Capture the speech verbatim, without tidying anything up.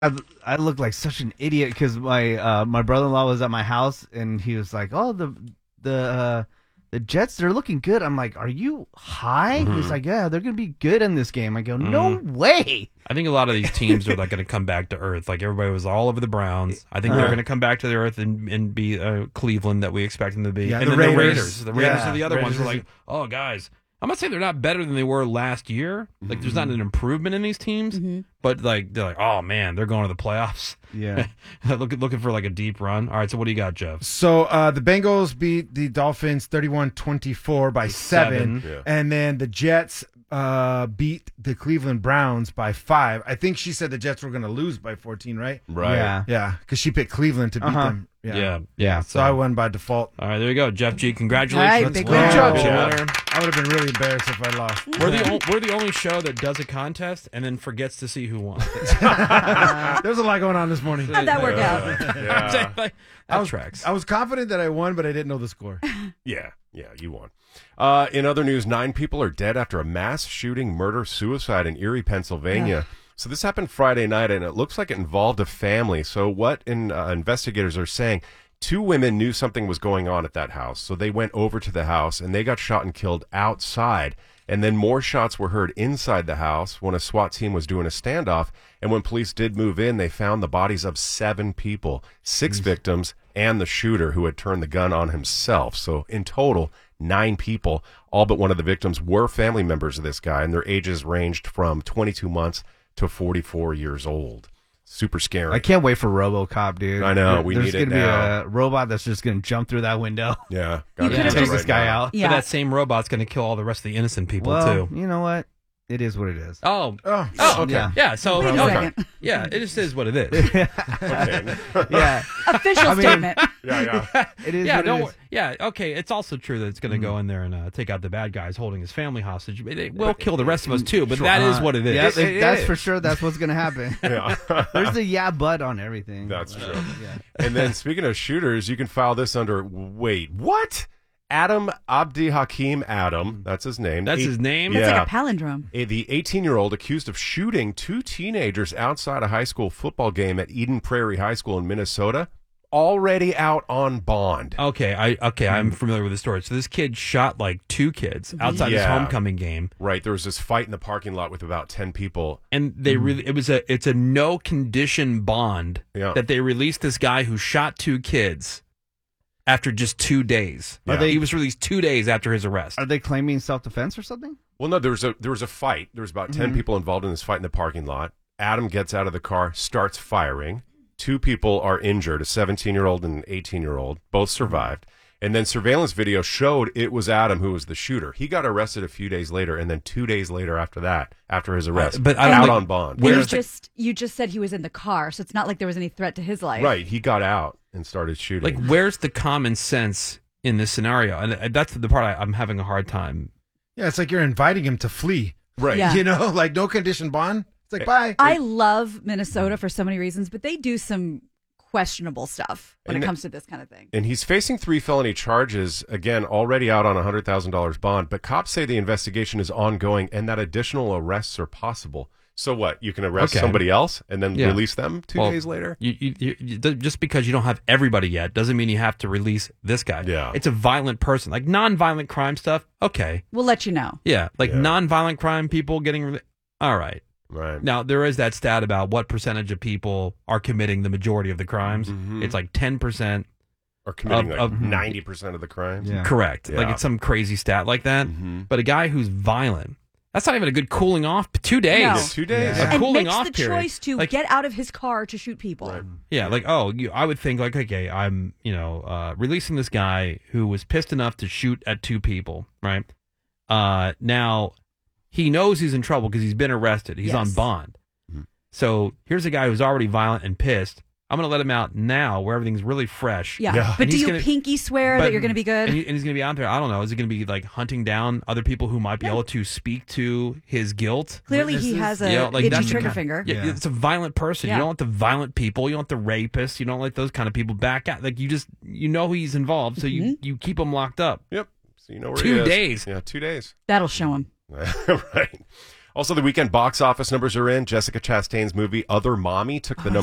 I, I looked like such an idiot because my uh, my brother in law was at my house and he was like, "Oh, the the uh, the Jets, they're looking good." I'm like, "Are you high?" Mm-hmm. He's like, "Yeah, they're gonna be good in this game." I go, "No way!" I think a lot of these teams are like going to come back to earth. Like everybody was all over the Browns. I think they're going to come back to the earth and, and be uh, Cleveland that we expect them to be. Yeah, and the then Raiders. the Raiders. The Raiders Yeah. are the other Raiders ones. Who are is- like, oh, guys. I'm not saying they're not better than they were last year. Like, there's not an improvement in these teams. But, like, they're like, oh, man, they're going to the playoffs. Yeah. Look, looking for, like, a deep run. All right, so what do you got, Jeff? So uh, the Bengals beat the Dolphins thirty-one twenty-four by seven. Seven. Yeah. And then the Jets uh, beat the Cleveland Browns by five. I think she said the Jets were going to lose by fourteen, right? Right. Yeah. Yeah, because she picked Cleveland to beat Uh-huh. them. Yeah. Yeah. Yeah. So I won by default. All right, there you go. Jeff G, All right, congratulations. big Good win. job, Good Jeff. winner. I would have been really embarrassed if I lost. We're the, o- we're the only show that does a contest and then forgets to see who won. There's a lot going on this morning. How'd that work out? Yeah. Like, I that was, tracks. I was confident that I won, but I didn't know the score. Yeah, yeah, you won. Uh, in other news, nine people are dead after a mass shooting, murder, suicide in Erie, Pennsylvania. So this happened Friday night, and it looks like it involved a family. So what in, uh, investigators are saying, two women knew something was going on at that house. So they went over to the house, and they got shot and killed outside. And then more shots were heard inside the house when a SWAT team was doing a standoff. And when police did move in, they found the bodies of seven people, six victims, and the shooter who had turned the gun on himself. So in total, nine people. All but one of the victims were family members of this guy, and their ages ranged from twenty-two months to forty-four years old. Super scary. I can't wait for RoboCop, dude. I know, There- we There's need it gonna now. be a robot that's just gonna jump through that window. Yeah. You gotta could've do it Take just- this guy now. out. Yeah. But that same robot's going to kill all the rest of the innocent people, Well, too. you know what? It is what it is. Oh. Oh, Oh, okay. Yeah. Yeah, so Wait a okay. second. Yeah, it just is what it is. Okay. Yeah, Official I mean- statement. yeah, yeah. it is. yeah, what don't. it wor- is. Yeah, okay. It's also true that it's going to go in there and uh, take out the bad guys holding his family hostage. It, it will kill the rest of us too, but that is Uh, what it is. Yeah, It- it- it that's is. for sure. That's what's gonna happen. Yeah. There's the yeah, but on everything. That's true. Yeah. And then speaking of shooters, you can file this under, wait, what? Adam Abdi Hakim Adam, that's his name. That's Eight- his name. That's Yeah. like a palindrome. A- The eighteen-year-old accused of shooting two teenagers outside a high school football game at Eden Prairie High School in Minnesota, already out on bond. Okay, I okay, I'm familiar with the story. So this kid shot like two kids outside his Yeah. homecoming game, Right, there was this fight in the parking lot with about ten people. and they really it was a it's a no condition bond Yeah. that they released this guy who shot two kids after just two days. Are they- he was released two days after his arrest. Are they claiming self-defense or something? Well, no, there was a there was a fight. There was about ten people involved in this fight in the parking lot. Adam gets out of the car, starts firing. Two people are injured, a seventeen-year-old and an eighteen-year-old. Both survived. And then surveillance video showed it was Adam who was the shooter. He got arrested a few days later, and then two days later after that, after his arrest, but I don't out think- on bond. And you Where's the- just you just said he was in the car, so it's not like there was any threat to his life. Right, he got out and started shooting. Like, where's the common sense in this scenario? And uh, that's the part I, I'm having a hard time. yeah, it's like you're inviting him to flee. right. Yeah. You know, like no condition bond. It's like, bye. I love Minnesota for so many reasons, but they do some questionable stuff when And it it- comes to this kind of thing. And he's facing three felony charges, again, already out on a one hundred thousand dollars bond. But cops say the investigation is ongoing and that additional arrests are possible. So what? You can arrest Okay. somebody else and then Yeah. release them two Well, days later? You, you, you, you- just because you don't have everybody yet doesn't mean you have to release this guy. Yeah. It's a violent person. Like non-violent crime stuff, okay. We'll let you know. Yeah. Like Yeah. non-violent crime people getting. Rele- All right. Right. Now, there is that stat about what percentage of people are committing the majority of the crimes. Mhm. It's like ten percent. Or committing Of- like of- ninety percent of the crimes. Yeah. Correct. Like Yeah. it's some crazy stat like that. Mhm. But a guy who's violent, that's not even a good cooling off. Two days. No. Yeah, two days. Yeah. A And cooling makes off the period. choice to Like- get out of his car to shoot people. Right. Yeah, like oh, you, I would think like okay, I'm you know uh, releasing this guy who was pissed enough to shoot at two people, right? Uh, now he knows he's in trouble because he's been arrested. He's on Yes. bond. Mhm. So here's a guy who's already violent and pissed. I'm going to let him out now where everything's really fresh. Yeah. Yeah. But And do he's you gonna- pinky swear But- that you're going to be good? And, he, and he's going to be out there. I don't know. Is he going to be like hunting down other people who might be Yeah. able to speak to his guilt? Clearly, he Witnesses? has a You know, like, itchy that's the trigger kind- finger. Yeah, Yeah. it's a violent person. Yeah. You don't want the violent people. You don't want the rapists. You don't let those kind of people back out. Like you just, you know he's involved, so you Mm-hmm. you keep him locked up. Yep. So you know where Two he is. days. Yeah, two days. That'll show him. Right. Also, the weekend box office numbers are in. Jessica Chastain's movie Other Mommy took the number